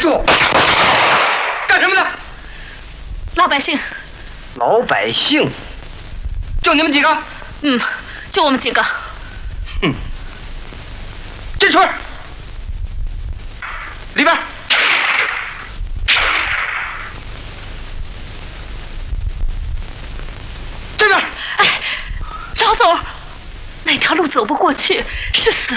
住！干什么的？ 老百姓。 老百姓？就你们几个？ 嗯，就我们几个。 哼！进去！里边。这边。 哎，老总，那条路走不过去，是死